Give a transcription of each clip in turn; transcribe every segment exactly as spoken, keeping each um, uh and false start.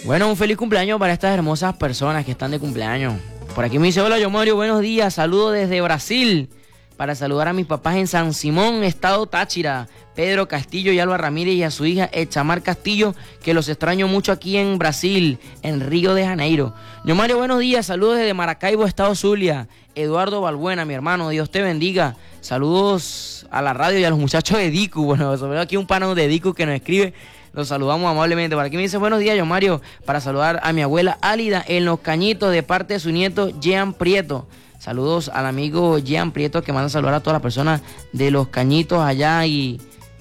Bueno, un feliz cumpleaños para estas hermosas personas que están de cumpleaños. Por aquí me dice, hola, yo Mario, buenos días, saludos desde Brasil. Para saludar a mis papás en San Simón, estado Táchira, Pedro Castillo y Alba Ramírez, y a su hija Echamar Castillo, que los extraño mucho aquí en Brasil, en Río de Janeiro. Yo Mario, buenos días, saludos desde Maracaibo, estado Zulia. Eduardo Balbuena, mi hermano, Dios te bendiga. Saludos a la radio y a los muchachos de Dicu. Bueno, sobre aquí un pano de Dicu que nos escribe. Los saludamos amablemente. Por aquí me dice, buenos días, yo Mario, para saludar a mi abuela Álida en Los Cañitos, de parte de su nieto Jean Prieto. Saludos al amigo Jean Prieto, que manda a saludar a todas las personas de Los Cañitos allá y,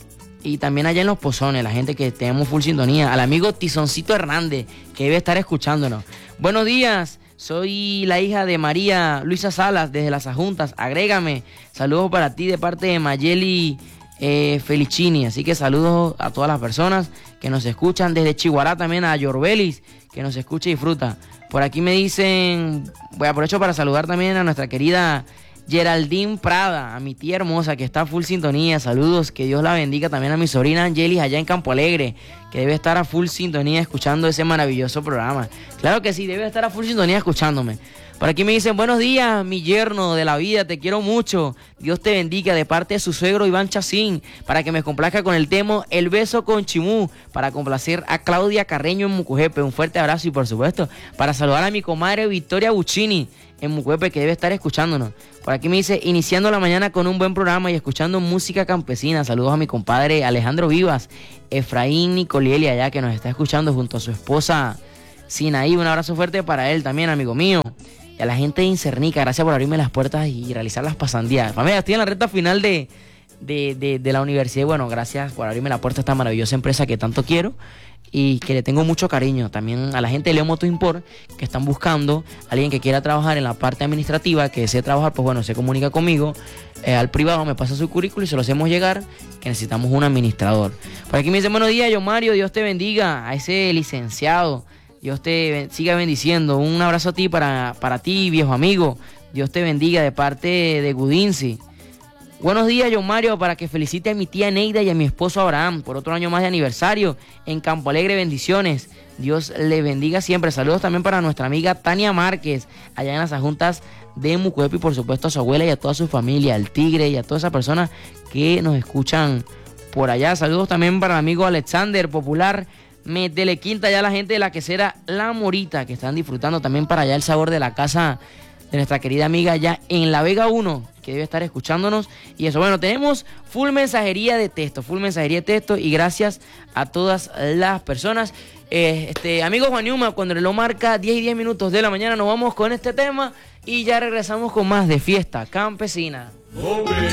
y también allá en Los Pozones, la gente que tenemos full sintonía. Al amigo Tizoncito Hernández, que debe estar escuchándonos. Buenos días, soy la hija de María Luisa Salas, desde Las Ajuntas. Agrégame. Saludos para ti de parte de Mayeli eh, Felicini. Así que saludos a todas las personas que nos escuchan. Desde Chihuahua también a Yorbelis, que nos escucha y disfruta. Por aquí me dicen, voy a aprovecho para saludar también a nuestra querida Geraldine Prada, a mi tía hermosa que está a full sintonía. Saludos, que Dios la bendiga. También a mi sobrina Angelis allá en Campo Alegre, que debe estar a full sintonía escuchando ese maravilloso programa. Claro que sí, debe estar a full sintonía escuchándome. Por aquí me dicen, buenos días, mi yerno de la vida, te quiero mucho. Dios te bendiga, de parte de su suegro Iván Chacín, para que me complazca con el tema El beso con Chimú, para complacer a Claudia Carreño en Mucujepe. Un fuerte abrazo y por supuesto, para saludar a mi comadre Victoria Buccini en Mucujepe, que debe estar escuchándonos. Por aquí me dice, iniciando la mañana con un buen programa y escuchando música campesina. Saludos a mi compadre Alejandro Vivas, Efraín Nicolieli allá, que nos está escuchando junto a su esposa Sinaí. Un abrazo fuerte para él también, amigo mío. Y a la gente de Incernica, gracias por abrirme las puertas y realizar las pasandías. Familia, estoy en la recta final de, de, de, de la universidad. Y bueno, gracias por abrirme la puerta a esta maravillosa empresa que tanto quiero y que le tengo mucho cariño. También a la gente de Leo Moto Import, que están buscando a alguien que quiera trabajar en la parte administrativa, que desee trabajar, pues bueno, se comunica conmigo. Eh, al privado me pasa su currículo y se lo hacemos llegar, que necesitamos un administrador. Por aquí me dice, buenos días, yo Mario, Dios te bendiga. A ese licenciado, Dios te siga bendiciendo. Un abrazo a ti, para, para ti, viejo amigo. Dios te bendiga, de parte de Gudinsi. Buenos días, yo Mario, para que felicite a mi tía Neida y a mi esposo Abraham por otro año más de aniversario en Campo Alegre. Bendiciones. Dios le bendiga siempre. Saludos también para nuestra amiga Tania Márquez, allá en las Ajuntas de Mucuepi, y por supuesto a su abuela y a toda su familia, al Tigre y a todas esas personas que nos escuchan por allá. Saludos también para el amigo Alexander Popular Metele Quinta, ya la gente de la quesera La Morita, que están disfrutando también para allá el sabor de la casa de nuestra querida amiga allá en La Vega uno, que debe estar escuchándonos. Y eso, bueno, tenemos full mensajería de texto, full mensajería de texto, y gracias a todas las personas. Eh, este amigo Juan Yuma, cuando el reloj marca diez y diez minutos de la mañana, nos vamos con este tema y ya regresamos con más de Fiesta Campesina. Hombre.